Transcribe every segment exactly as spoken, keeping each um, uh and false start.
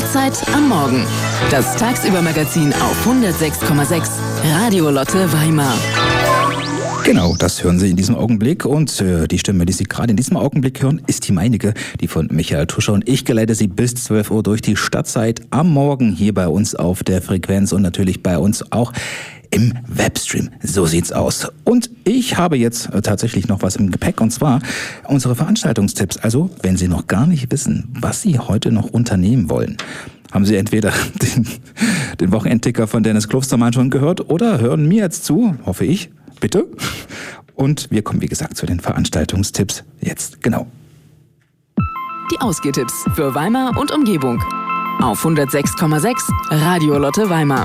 Stadtzeit am Morgen. Das Tagsüber-Magazin auf hundertsechs Komma sechs Radio Lotte Weimar. Genau, das hören Sie in diesem Augenblick und äh, die Stimme, die Sie gerade in diesem Augenblick hören, ist die meinige, die von Michael Tuscher, und ich geleite Sie bis zwölf Uhr durch die Stadtzeit am Morgen hier bei uns auf der Frequenz und natürlich bei uns auch im Webstream. So sieht's aus. Und ich habe jetzt äh, tatsächlich noch was im Gepäck, und zwar unsere Veranstaltungstipps. Also, wenn Sie noch gar nicht wissen, was Sie heute noch unternehmen wollen, haben Sie entweder den, den Wochenendticker von Dennis Klostermann schon gehört oder hören mir jetzt zu, hoffe ich. Bitte. Und wir kommen, wie gesagt, zu den Veranstaltungstipps jetzt. Genau. Die Ausgehtipps für Weimar und Umgebung. Auf hundertsechs Komma sechs Radio Lotte Weimar.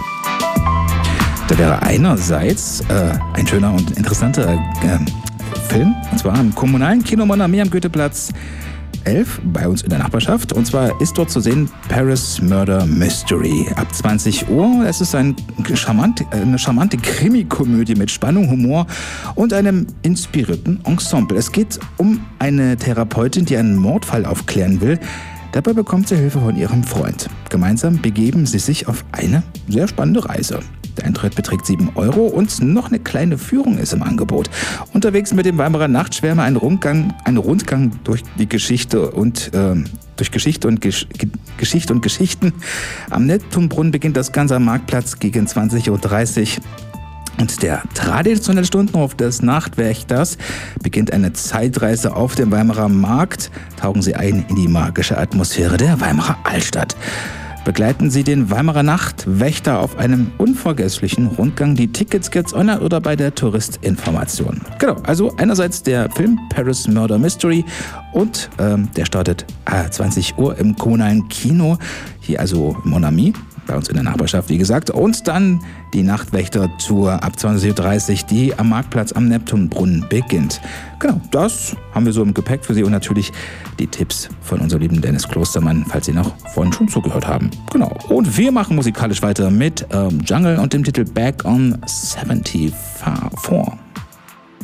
Da wäre einerseits äh, ein schöner und interessanter äh, Film. Und zwar im kommunalen Kino Mon Ami am Goetheplatz elf bei uns in der Nachbarschaft. Und zwar ist dort zu sehen Paris Murder Mystery ab zwanzig Uhr. Es ist ein charmant, eine charmante Krimikomödie mit Spannung, Humor und einem inspirierten Ensemble. Es geht um eine Therapeutin, die einen Mordfall aufklären will. Dabei bekommt sie Hilfe von ihrem Freund. Gemeinsam begeben sie sich auf eine sehr spannende Reise. Der Eintritt beträgt sieben Euro und noch eine kleine Führung ist im Angebot. Unterwegs mit dem Weimarer Nachtschwärmer ein Rundgang, ein Rundgang durch die Geschichte und äh, durch Geschichte und Gesch- Geschichte und Geschichten. Am Neptunbrunnen beginnt das Ganze am Marktplatz gegen zwanzig Uhr dreißig. Und der traditionelle Stundenruf des Nachtwächters beginnt eine Zeitreise auf dem Weimarer Markt. Tauchen Sie ein in die magische Atmosphäre der Weimarer Altstadt. Begleiten Sie den Weimarer Nachtwächter auf einem unvergesslichen Rundgang. Die Tickets gibt's online oder bei der Touristinformation. Genau, also einerseits der Film Paris Murder Mystery und ähm, der startet äh, zwanzig Uhr im kommunalen Kino, hier also Mon Ami, bei uns in der Nachbarschaft, wie gesagt. Und dann die Nachtwächter-Tour ab zwanzig Uhr dreißig, die am Marktplatz am Neptunbrunnen beginnt. Genau, das haben wir so im Gepäck für Sie und natürlich die Tipps von unserem lieben Dennis Klostermann, falls Sie noch vorhin schon zugehört haben. Genau, und wir machen musikalisch weiter mit ähm, Jungle und dem Titel Back on seventy-four.